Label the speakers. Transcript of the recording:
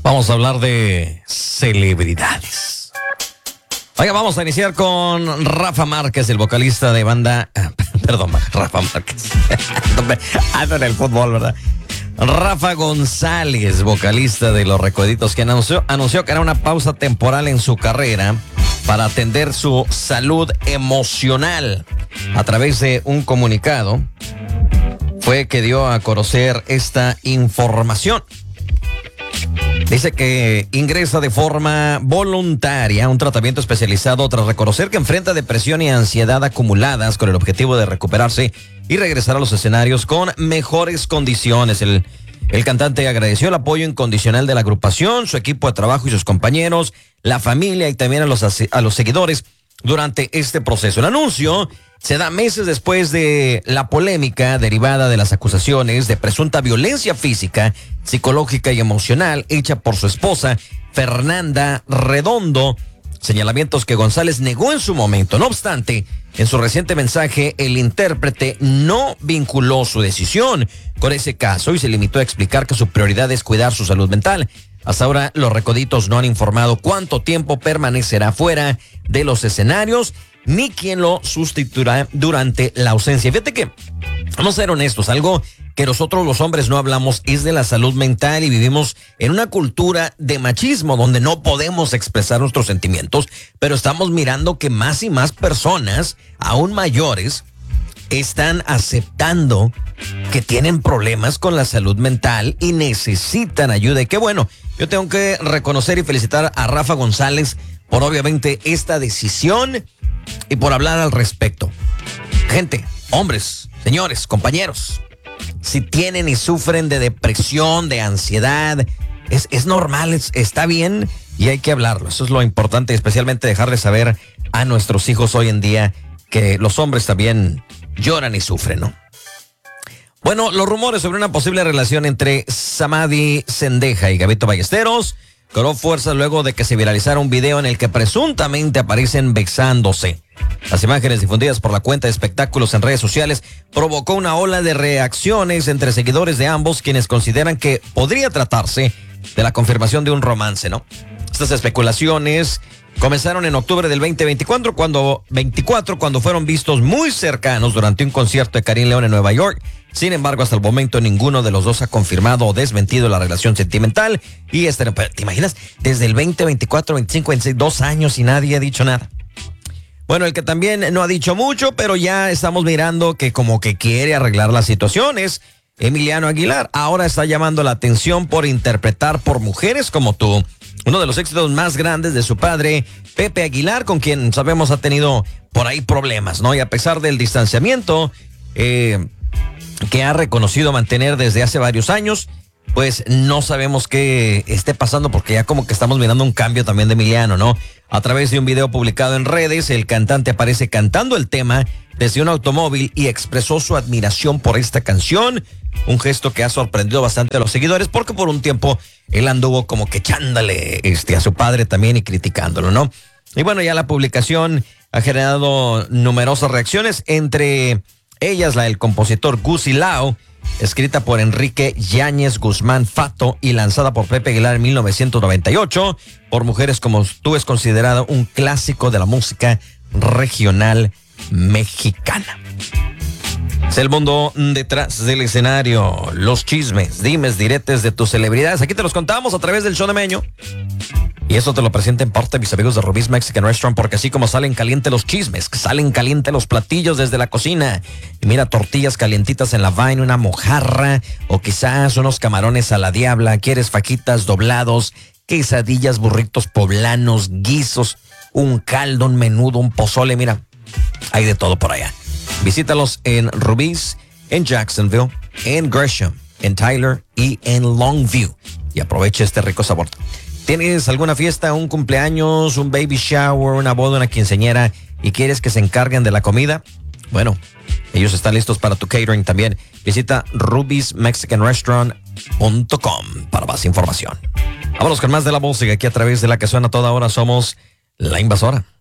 Speaker 1: Vamos a hablar de celebridades. Oiga, vamos a iniciar con Rafa Márquez, el vocalista de banda... Perdón, Rafa Márquez. Ando en el fútbol, ¿verdad? Rafa González, vocalista de Los Recoeditos, que anunció que hará una pausa temporal en su carrera para atender su salud emocional. A través de un comunicado fue que dio a conocer esta información. Dice que ingresa de forma voluntaria a un tratamiento especializado tras reconocer que enfrenta depresión y ansiedad acumuladas con el objetivo de recuperarse y regresar a los escenarios con mejores condiciones. El cantante agradeció el apoyo incondicional de la agrupación, su equipo de trabajo y sus compañeros, la familia y también a los seguidores durante este proceso. El anuncio se da meses después de la polémica derivada de las acusaciones de presunta violencia física, psicológica y emocional hecha por su esposa, Fernanda Redondo, señalamientos que González negó en su momento. No obstante, en su reciente mensaje, el intérprete no vinculó su decisión con ese caso y se limitó a explicar que su prioridad es cuidar su salud mental. Hasta ahora, Los Recoeditos no han informado cuánto tiempo permanecerá fuera de los escenarios ni quién lo sustituirá durante la ausencia. Fíjate que, vamos a ser honestos, algo que nosotros los hombres no hablamos es de la salud mental y vivimos en una cultura de machismo donde no podemos expresar nuestros sentimientos, pero estamos mirando que más y más personas, aún mayores, están aceptando que tienen problemas con la salud mental y necesitan ayuda. Y qué bueno, yo tengo que reconocer y felicitar a Rafa González por obviamente esta decisión y por hablar al respecto. Gente, hombres, señores, compañeros, si tienen y sufren de depresión, de ansiedad, es normal, está bien y hay que hablarlo. Eso es lo importante, especialmente dejarles saber a nuestros hijos hoy en día que los hombres también lloran y sufren, ¿no? Bueno, los rumores sobre una posible relación entre Samadhi Sendeja y Gabito Ballesteros cobró fuerza luego de que se viralizara un video en el que presuntamente aparecen besándose. Las imágenes difundidas por la cuenta de espectáculos en redes sociales provocó una ola de reacciones entre seguidores de ambos, quienes consideran que podría tratarse de la confirmación de un romance, ¿no? Estas especulaciones comenzaron en octubre del 2024 cuando fueron vistos muy cercanos durante un concierto de Karim León en Nueva York. Sin embargo, hasta el momento ninguno de los dos ha confirmado o desmentido la relación sentimental. Y ¿te imaginas? Desde el 2024, 25, 26, 2 años y nadie ha dicho nada. Bueno, el que también no ha dicho mucho, pero ya estamos mirando que como que quiere arreglar las situaciones, Emiliano Aguilar. Ahora está llamando la atención por interpretar Por Mujeres Como Tú, uno de los éxitos más grandes de su padre, Pepe Aguilar, con quien sabemos ha tenido por ahí problemas, ¿no? Y a pesar del distanciamiento que ha reconocido mantener desde hace varios años, pues no sabemos qué esté pasando porque ya como que estamos mirando un cambio también de Emiliano, ¿no? A través de un video publicado en redes, el cantante aparece cantando el tema desde un automóvil y expresó su admiración por esta canción, un gesto que ha sorprendido bastante a los seguidores porque por un tiempo él anduvo como que echándole a su padre también y criticándolo, ¿no? Y bueno, ya la publicación ha generado numerosas reacciones, entre ellas la del compositor Gusi Lao, escrita por Enrique Yáñez Guzmán Fato y lanzada por Pepe Aguilar en 1998. Por Mujeres Como Tú es considerado un clásico de la música regional mexicana. Es el mundo detrás del escenario, los chismes, dimes, diretes de tus celebridades. Aquí te los contamos a través del show de Meño. Y eso te lo presenta en parte mis amigos de Rubí's Mexican Restaurant, porque así como salen calientes los chismes, salen calientes los platillos desde la cocina. Y mira, tortillas calientitas en la vaina, una mojarra, o quizás unos camarones a la diabla. ¿Quieres fajitas, doblados, quesadillas, burritos poblanos, guisos, un caldo, un menudo, un pozole? Mira, hay de todo por allá. Visítalos en Rubí's, en Jacksonville, en Gresham, en Tyler y en Longview. Y aprovecha este rico sabor. ¿Tienes alguna fiesta, un cumpleaños, un baby shower, una boda, una quinceañera y quieres que se encarguen de la comida? Bueno, ellos están listos para tu catering también. Visita rubismexicanrestaurant.com para más información. Vámonos con más de la música aquí a través de la que suena toda hora. Somos La Invasora.